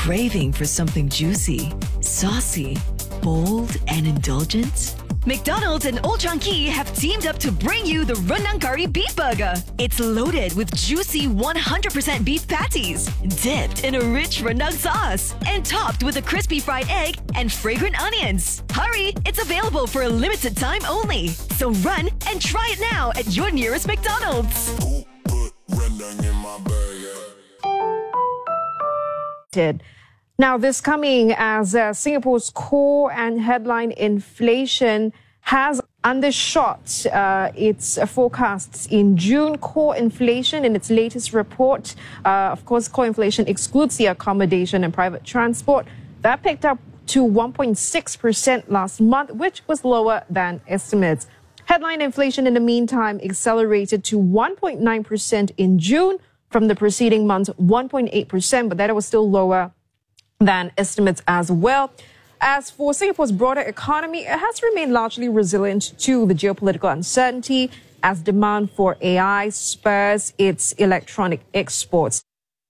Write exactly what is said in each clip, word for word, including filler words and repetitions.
craving for something juicy, saucy, bold, and indulgent? McDonald's and Old Chang Kee have teamed up to bring you the Rendang Curry Beef Burger. It's loaded with juicy one hundred percent beef patties, dipped in a rich rendang sauce, and topped with a crispy fried egg and fragrant onions. Hurry! It's available for a limited time only. So run and try it now at your nearest McDonald's. Now, this coming as uh, Singapore's core and headline inflation has undershot uh, its uh, forecasts in June. Core inflation in its latest report, uh, of course, core inflation excludes the accommodation and private transport. That picked up to one point six percent last month, which was lower than estimates. Headline inflation, in the meantime, accelerated to one point nine percent in June from the preceding month, one point eight percent, but that was still lower than estimates as well. As for Singapore's broader economy, it has remained largely resilient to the geopolitical uncertainty as demand for A I spurs its electronic exports.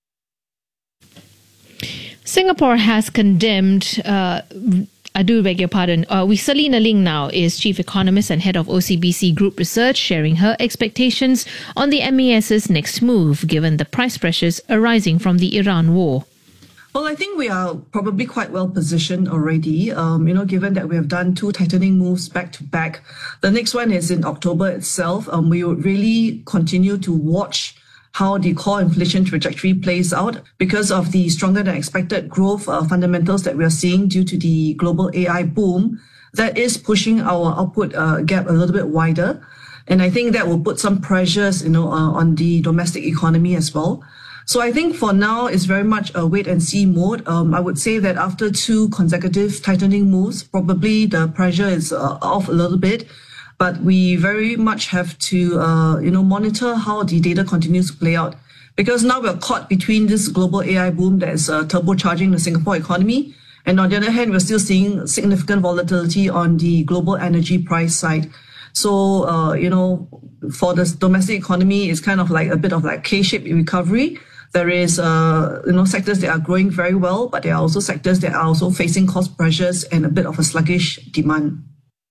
Singapore has condemned, uh, I do beg your pardon, uh, we Selina Ling now is Chief Economist and Head of O C B C Group Research, sharing her expectations on the M A S's next move, given the price pressures arising from the Iran war. Well, I think we are probably quite well positioned already, um, you know, given that we have done two tightening moves back to back. The next one is in October itself. Um, we would really continue to watch how the core inflation trajectory plays out because of the stronger than expected growth uh, fundamentals that we are seeing due to the global A I boom that is pushing our output uh, gap a little bit wider. And I think that will put some pressures, you know, uh, on the domestic economy as well. So I think for now, it's very much a wait and see mode. Um, I would say that after two consecutive tightening moves, probably the pressure is uh, off a little bit. But we very much have to, uh, you know, monitor how the data continues to play out. Because now we're caught between this global A I boom that is uh, turbocharging the Singapore economy. And on the other hand, we're still seeing significant volatility on the global energy price side. So, uh, you know, for the domestic economy, it's kind of like a bit of like K-shaped recovery. There is, uh, you know, sectors that are growing very well, but there are also sectors that are also facing cost pressures and a bit of a sluggish demand.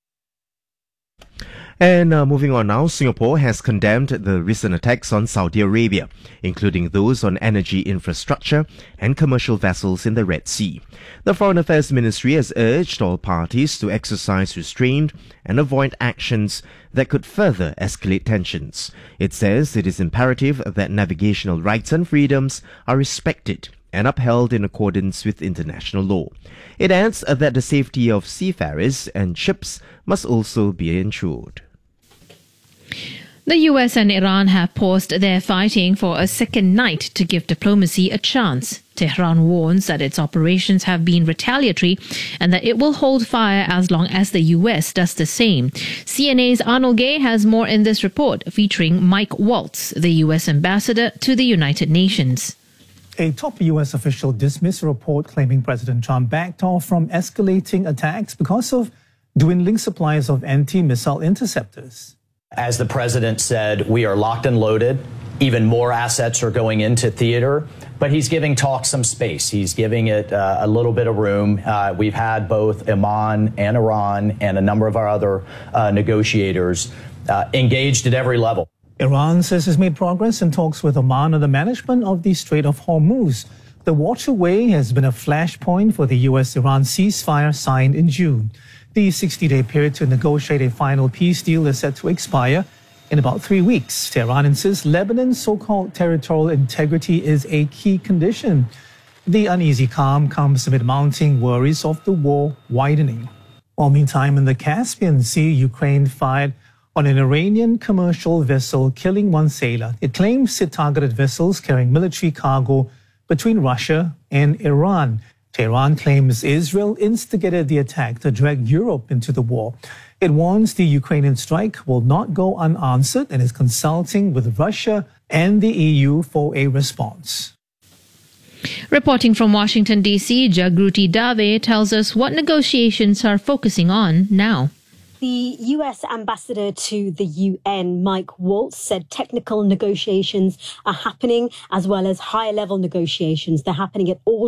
And uh, moving on now, Singapore has condemned the recent attacks on Saudi Arabia, including those on energy infrastructure and commercial vessels in the Red Sea. The Foreign Affairs Ministry has urged all parties to exercise restraint and avoid actions that could further escalate tensions. It says it is imperative that navigational rights and freedoms are respected and upheld in accordance with international law. It adds that the safety of seafarers and ships must also be ensured. The U S and Iran have paused their fighting for a second night to give diplomacy a chance. Tehran warns that its operations have been retaliatory and that it will hold fire as long as the U S does the same. C N A's Arnold Gay has more in this report, featuring Mike Waltz, the U S ambassador to the United Nations. A top U S official dismissed a report claiming President Trump backed off from escalating attacks because of dwindling supplies of anti-missile interceptors. As the president said, we are locked and loaded. Even more assets are going into theater, but he's giving talk some space. He's giving it uh, a little bit of room. Uh, we've had both Oman and Iran and a number of our other uh, negotiators uh, engaged at every level. Iran says it's made progress in talks with Oman on the management of the Strait of Hormuz. The waterway has been a flashpoint for the U S-Iran ceasefire signed in June. The sixty-day period to negotiate a final peace deal is set to expire in about three weeks. Tehran insists Lebanon's so-called territorial integrity is a key condition. The uneasy calm comes amid mounting worries of the war widening. While meantime, in the Caspian Sea, Ukraine fired on an Iranian commercial vessel, killing one sailor. It claims it targeted vessels carrying military cargo between Russia and Iran. Tehran claims Israel instigated the attack to drag Europe into the war. It warns the Ukrainian strike will not go unanswered and is consulting with Russia and the E U for a response. Reporting from Washington, D C, Jagruti Dave tells us what negotiations are focusing on now. The U S ambassador to the U N, Mike Waltz, said technical negotiations are happening as well as high-level negotiations. They're happening at all